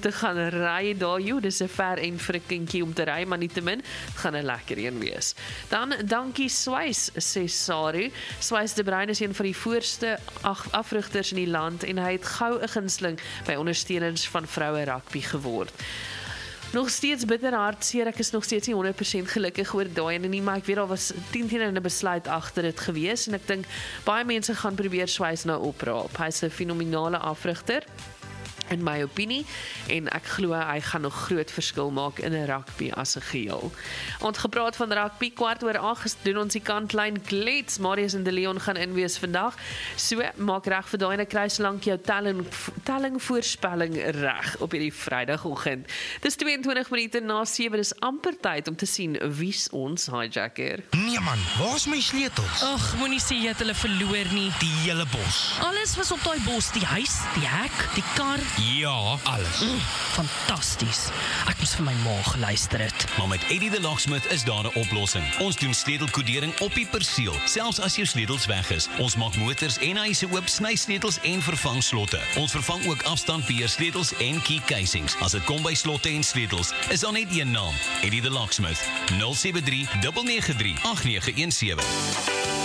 te gaan ry daar. Dis 'n ver en vir 'n kindjie om te ry, maar nietemin, het gaan 'n lekker een wees. Dan, dankie Swys, sê Saru. Swys de Bruin is een van die voorste afrigters in die land en hy het gou 'n gunsteling by ondersteuners van vroue rugby geword. Nog steeds bitter hartseer, ek is nog steeds nie 100% gelukkig oor daai en nie, maar ek weet daar was 10 teen 'n besluit agter dit gewees en ek dink baie mense gaan probeer Swys nou opraap. Hy's 'n fenominale afrigter in my opinie, en ek glo hy gaan nog groot verskil maak in 'n rugby as 'n geheel. Ons gepraat van rugby, 7:15 doen ons die kantlyn klets. Marius en De Leon gaan inwees vandag. So, maak reg vir daai en ek kry solank jou telling voorspelling reg op hierdie Vrydagoggend. Dis 22 minute na 7, dis amper tyd om te sien wie's ons hijacker. Nee man, waar's my sleutels? Ag, moenie sê jy het hulle verloor nie. Die hele bos. Alles was op daai bos, die huis, die hek, die kar. Ja, alles. Fantasties. Ek moes vir my ma geluister het. Maar met Eddie the Locksmith is daar 'n oplossing. Ons doen sleutelkodering op die perseel, selfs as jou sleutels weg is. Ons maak motors en huise oop, sny sleutels en vervang slotte. Ons vervang ook afstandbeheer sleutels en key casings. As dit kom by slotte en sleutels, is daar net een naam: Eddie the Locksmith. 073 993 8917.